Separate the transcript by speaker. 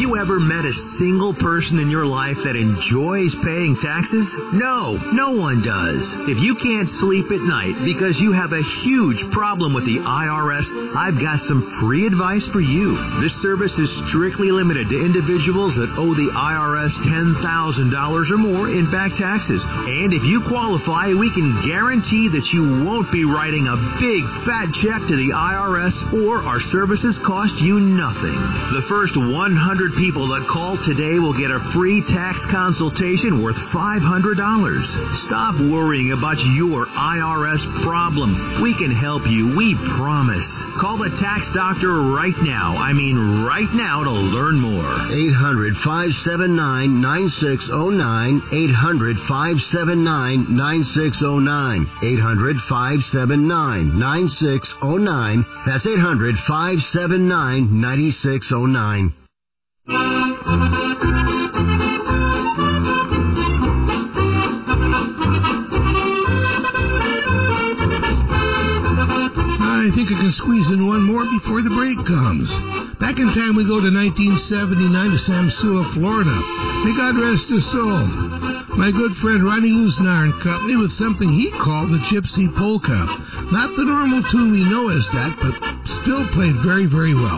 Speaker 1: you ever met a single person in your life that enjoys paying taxes? No one does. If you can't sleep at night because you have a huge problem with the IRS, I've got some free advice for you. This service is strictly limited to individuals that owe the IRS $10,000 or more in back taxes. And if you qualify, we can guarantee that you won't be writing a big fat check to the IRS, or our services cost you nothing. The first 100 people that call today will get a free tax consultation worth $500. Stop worrying about your IRS problem. We can help you, we promise. Call the tax doctor right now. I mean right now to learn more.
Speaker 2: 800-579-9609. 800-579-9609. 800-579-9609. That's 800-579-9609.
Speaker 3: I think I can squeeze in one more before the break comes. Back in time, we go to 1979 to Samsua, Florida. May God rest his soul. My good friend Ronnie Usnar and Company with something he called the Gypsy Polka. Not the normal tune we know as that, but still played very, very well.